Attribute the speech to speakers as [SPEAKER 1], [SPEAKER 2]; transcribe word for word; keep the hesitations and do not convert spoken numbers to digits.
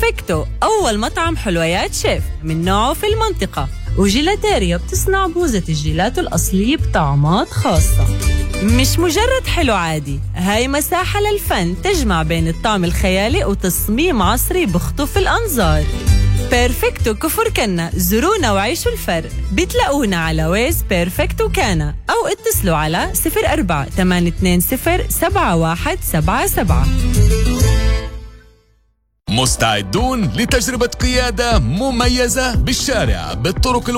[SPEAKER 1] بيرفكتو أول مطعم حلويات شيف من نوعه في المنطقة، وجيلاتيريا بتصنع بوزة الجيلاتو الأصلية بطعمات خاصة. مش مجرد حلو عادي، هاي مساحة للفن تجمع بين الطعم الخيالي وتصميم عصري بخطف الأنظار. بيرفكتو كفر كنا، زورونا وعيشوا الفرق. بتلاقونا على ويز بيرفكتو كانا أو اتصلوا على صفر أربعة ثمانية اثنين صفر سبعة واحد سبعة سبعة.
[SPEAKER 2] مستعدون لتجربة قيادة مميزة بالشارع بالطرق